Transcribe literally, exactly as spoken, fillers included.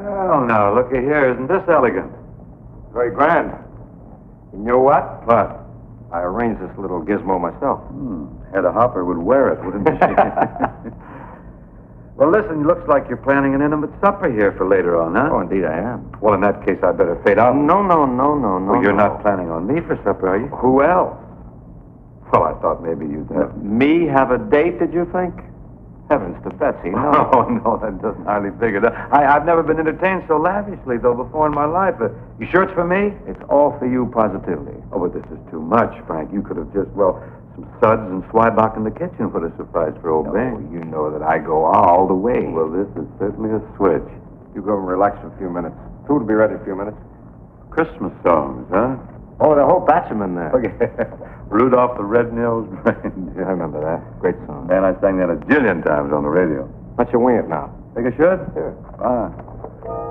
Well, now, looky here. Isn't this elegant? Very grand. You know what? What? I arranged this little gizmo myself. Hmm. Hedda Hopper would wear it, wouldn't she? Well, listen, looks like you're planning an intimate supper here for later on, huh? Oh, indeed I am. Well, in that case, I better fade out. No, no, no, no, no. Well, you're no. not planning on me for supper, are you? Who else? Well, I thought maybe you'd have... Me have a date, did you think? Heavens to Betsy, no. Oh, no, that doesn't hardly figure. I, I've never been entertained so lavishly, though, before in my life. Uh, you sure it's for me? It's all for you, positively. Oh, but this is too much, Frank. You could have just, well, some suds and Swibach in the kitchen would have sufficed for old No, Bing. you know that I go all the way. Well, this is certainly a switch. You go and relax for a few minutes. Food will be ready in a few minutes. Christmas songs, huh? Oh, the whole batch of them in there. Okay. Rudolph the Red-Nosed Reindeer. Yeah, I remember that. Great song. Man, I sang that a jillion times on the radio. Let you wing it now. Think I should? Sure. Ah.